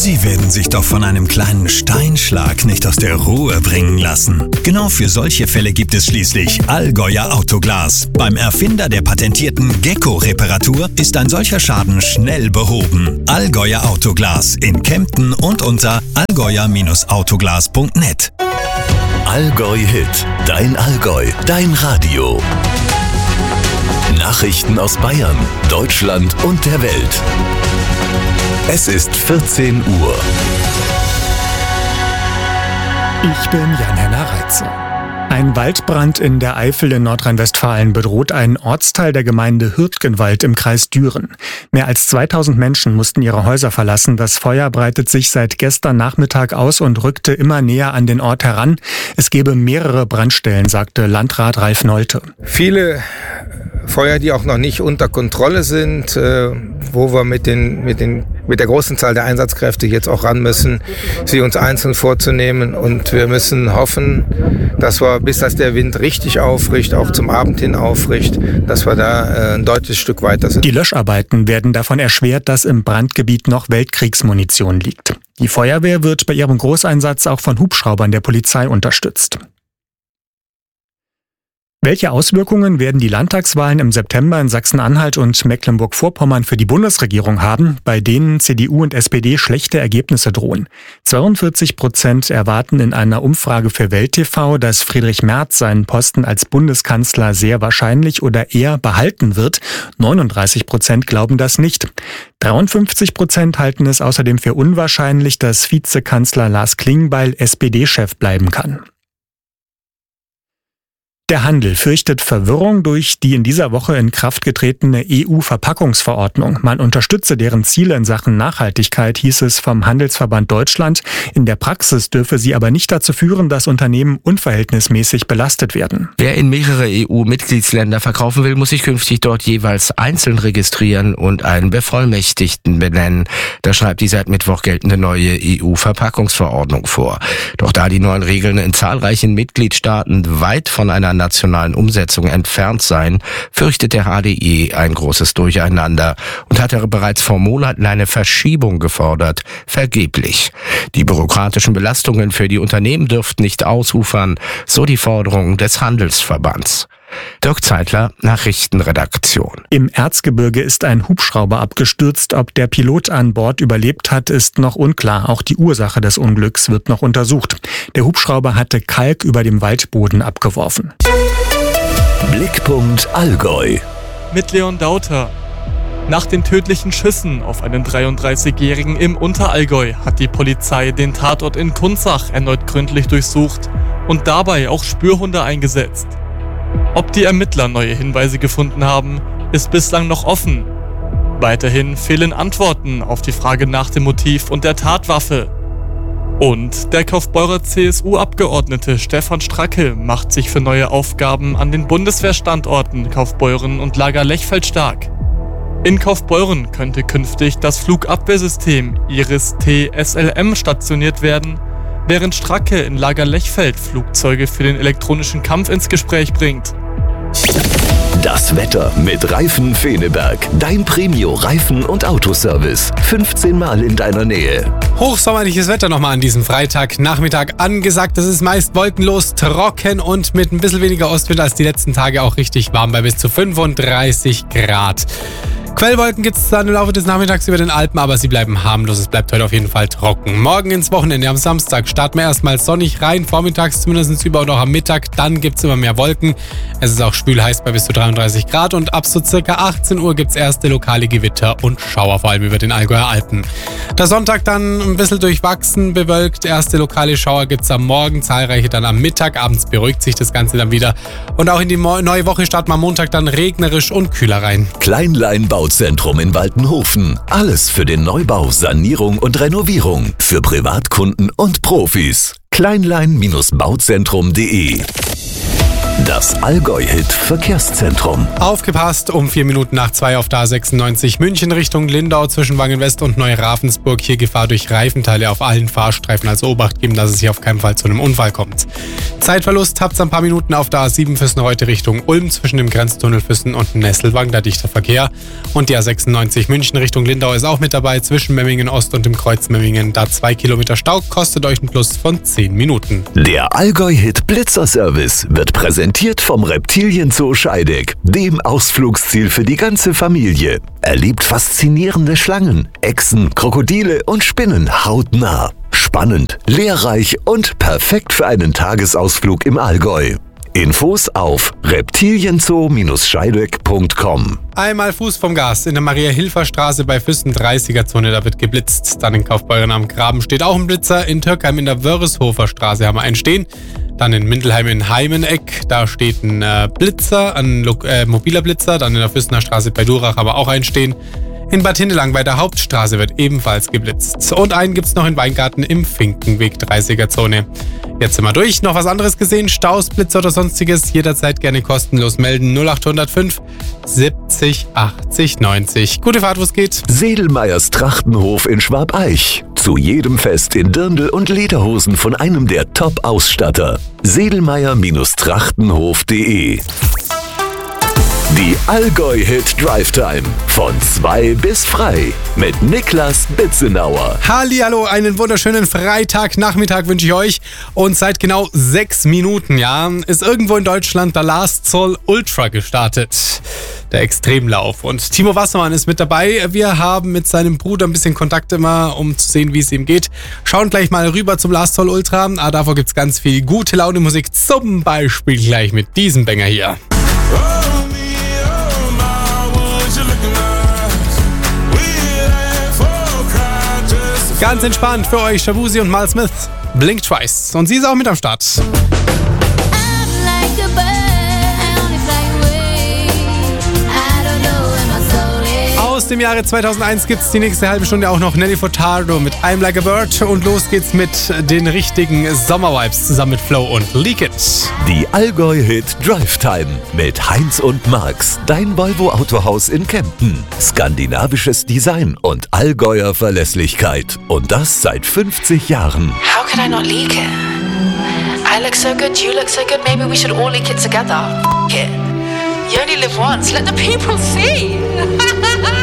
Sie werden sich doch von einem kleinen Steinschlag nicht aus der Ruhe bringen lassen. Genau für solche Fälle gibt es schließlich Allgäuer Autoglas. Beim Erfinder der patentierten Gecko-Reparatur ist ein solcher Schaden schnell behoben. Allgäuer Autoglas in Kempten und unter allgäuer-autoglas.net. Allgäu Hit, dein Allgäu, dein Radio. Nachrichten aus Bayern, Deutschland und der Welt. Es ist 14 Uhr. Ich bin Jan-Henner Reitze. Ein Waldbrand in der Eifel in Nordrhein-Westfalen bedroht einen Ortsteil der Gemeinde Hürtgenwald im Kreis Düren. Mehr als 2000 Menschen mussten ihre Häuser verlassen. Das Feuer breitet sich seit gestern Nachmittag aus und rückte immer näher an den Ort heran. Es gebe mehrere Brandstellen, sagte Landrat Ralf Nolte. Viele Feuer, die auch noch nicht unter Kontrolle sind, wo wir mit der großen Zahl der Einsatzkräfte jetzt auch ran müssen, sie uns einzeln vorzunehmen. Und wir müssen hoffen, dass wir, bis das der Wind richtig aufricht, auch zum Abend hin aufricht, dass wir da ein deutliches Stück weiter sind. Die Löscharbeiten werden davon erschwert, dass im Brandgebiet noch Weltkriegsmunition liegt. Die Feuerwehr wird bei ihrem Großeinsatz auch von Hubschraubern der Polizei unterstützt. Welche Auswirkungen werden die Landtagswahlen im September in Sachsen-Anhalt und Mecklenburg-Vorpommern für die Bundesregierung haben, bei denen CDU und SPD schlechte Ergebnisse drohen? 42% erwarten in einer Umfrage für Welt TV, dass Friedrich Merz seinen Posten als Bundeskanzler sehr wahrscheinlich oder eher behalten wird. 39% glauben das nicht. 53% halten es außerdem für unwahrscheinlich, dass Vizekanzler Lars Klingbeil SPD-Chef bleiben kann. Der Handel fürchtet Verwirrung durch die in dieser Woche in Kraft getretene EU-Verpackungsverordnung. Man unterstütze deren Ziele in Sachen Nachhaltigkeit, hieß es vom Handelsverband Deutschland. In der Praxis dürfe sie aber nicht dazu führen, dass Unternehmen unverhältnismäßig belastet werden. Wer in mehrere EU-Mitgliedsländer verkaufen will, muss sich künftig dort jeweils einzeln registrieren und einen Bevollmächtigten benennen. Das schreibt die seit Mittwoch geltende neue EU-Verpackungsverordnung vor. Doch da die neuen Regeln in zahlreichen Mitgliedstaaten weit von einer nationalen Umsetzung entfernt seien, fürchtet der HDE ein großes Durcheinander und hatte bereits vor Monaten eine Verschiebung gefordert, vergeblich. Die bürokratischen Belastungen für die Unternehmen dürften nicht ausufern, so die Forderung des Handelsverbands. Dirk Zeitler, Nachrichtenredaktion. Im Erzgebirge ist ein Hubschrauber abgestürzt. Ob der Pilot an Bord überlebt hat, ist noch unklar. Auch die Ursache des Unglücks wird noch untersucht. Der Hubschrauber hatte Kalk über dem Waldboden abgeworfen. Blickpunkt Allgäu. Mit Leon Dauter. Nach den tödlichen Schüssen auf einen 33-Jährigen im Unterallgäu hat die Polizei den Tatort in Kunzach erneut gründlich durchsucht und dabei auch Spürhunde eingesetzt. Ob die Ermittler neue Hinweise gefunden haben, ist bislang noch offen. Weiterhin fehlen Antworten auf die Frage nach dem Motiv und der Tatwaffe. Und der Kaufbeurer CSU-Abgeordnete Stefan Stracke macht sich für neue Aufgaben an den Bundeswehrstandorten Kaufbeuren und Lager Lechfeld stark. In Kaufbeuren könnte künftig das Flugabwehrsystem Iris-T SLM stationiert werden, während Stracke in Lager Lechfeld Flugzeuge für den elektronischen Kampf ins Gespräch bringt. Das Wetter mit Reifen Feneberg. Dein Premio-Reifen- und Autoservice. 15 Mal in deiner Nähe. Hochsommerliches Wetter nochmal an diesem Freitagnachmittag angesagt. Es ist meist wolkenlos, trocken und mit ein bisschen weniger Ostwind als die letzten Tage auch richtig warm bei bis zu 35 Grad. Quellwolken gibt es dann im Laufe des Nachmittags über den Alpen, aber sie bleiben harmlos. Es bleibt heute auf jeden Fall trocken. Morgen ins Wochenende am Samstag starten wir erstmal sonnig rein, vormittags zumindest über und auch am Mittag. Dann gibt es immer mehr Wolken. Es ist auch schwül heiß bei bis zu 33 Grad und ab so circa 18 Uhr gibt es erste lokale Gewitter und Schauer, vor allem über den Allgäuer Alpen. Der Sonntag dann ein bisschen durchwachsen, bewölkt. Erste lokale Schauer gibt es am Morgen, zahlreiche dann am Mittag. Abends beruhigt sich das Ganze dann wieder. Und auch in die neue Woche starten wir am Montag dann regnerisch und kühler rein. Kleinlein Bauzentrum in Waltenhofen. Alles für den Neubau, Sanierung und Renovierung. Für Privatkunden und Profis. Kleinlein-Bauzentrum.de Das Allgäu-Hit-Verkehrszentrum. Aufgepasst, um 4 Minuten nach 2 auf der A96 München Richtung Lindau zwischen Wangen-West und Neu-Ravensburg. Hier Gefahr durch Reifenteile auf allen Fahrstreifen. Also Obacht geben, dass es hier auf keinen Fall zu einem Unfall kommt. Zeitverlust habt ihr ein paar Minuten auf der A7 Füssen-Reute Richtung Ulm zwischen dem Grenztunnel Füssen und Nesselwang, da dichter Verkehr. Und die A96 München Richtung Lindau ist auch mit dabei zwischen Memmingen Ost und dem Kreuz Memmingen. Da 2 Kilometer Stau, kostet euch ein Plus von 10 Minuten. Der Allgäu-Hit Blitzer-Service wird präsentiert vom Reptilienzoo Scheideck, dem Ausflugsziel für die ganze Familie. Erlebt faszinierende Schlangen, Echsen, Krokodile und Spinnen hautnah. Spannend, lehrreich und perfekt für einen Tagesausflug im Allgäu. Infos auf reptilienzoo-scheideck.com. Einmal Fuß vom Gas in der Maria-Hilfer-Straße bei Füssen 30er-Zone, da wird geblitzt. Dann in Kaufbeuren am Graben steht auch ein Blitzer. In Türkheim in der Wörishofer Straße haben wir einen stehen. Dann in Mindelheim in Heimeneck, da steht ein Blitzer, ein mobiler Blitzer. Dann in der Füssener Straße bei Durach aber auch einen stehen. In Bad Hindelang bei der Hauptstraße wird ebenfalls geblitzt. Und einen gibt's noch in Weingarten im Finkenweg 30er-Zone. Jetzt sind wir durch. Noch was anderes gesehen? Staus, Blitzer oder sonstiges? Jederzeit gerne kostenlos melden. 0805 70 80 90. Gute Fahrt, wo es geht. Sedelmeyers Trachtenhof in Schwabeich. Zu jedem Fest in Dirndl und Lederhosen von einem der Top-Ausstatter. Sedelmeyer-Trachtenhof.de. Die Allgäu-Hit Drive Time von 2 bis frei mit Niklas Bitzenauer. Hallihallo, einen wunderschönen Freitagnachmittag wünsche ich euch. Und seit genau 6 Minuten, ist irgendwo in Deutschland der Last Soul Ultra gestartet. Der Extremlauf. Und Timo Wassermann ist mit dabei. Wir haben mit seinem Bruder ein bisschen Kontakt immer, um zu sehen, wie es ihm geht. Schauen gleich mal rüber zum Last Soul Ultra. Aber davor gibt es ganz viel gute Laune Musik. Zum Beispiel gleich mit diesem Banger hier. Ganz entspannt für euch, Shabuzi und Mal Smith. Blink Twice. Und sie ist auch mit am Start. Aus dem Jahre 2001 gibt's die nächste halbe Stunde auch noch Nelly Furtado mit I'm Like a Bird. Und los geht's mit den richtigen Sommervibes zusammen mit Flo und Leak It. Die Allgäu-Hit Drive Time mit Heinz und Marx, dein Volvo Autohaus in Kempten. Skandinavisches Design und Allgäuer Verlässlichkeit. Und das seit 50 Jahren. How could I not leak it? I look so good, you look so good, maybe we should all leak it together. F*** it. You only live once, let the people see.